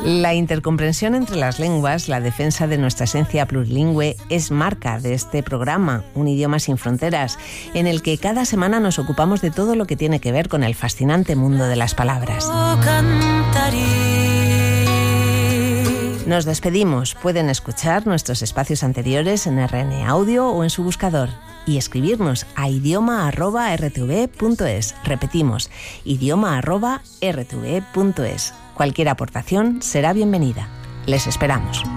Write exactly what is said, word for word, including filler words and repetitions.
La intercomprensión entre las lenguas, la defensa de nuestra esencia plurilingüe, es marca de este programa, Un idioma sin fronteras, en el que cada semana nos ocupamos de todo lo que tiene que ver con el fascinante mundo de las palabras. Nos despedimos. Pueden escuchar nuestros espacios anteriores en R N Audio o en su buscador y escribirnos a idioma arroba r t v punto es. Repetimos, idioma arroba r t v punto es. Cualquier aportación será bienvenida. Les esperamos.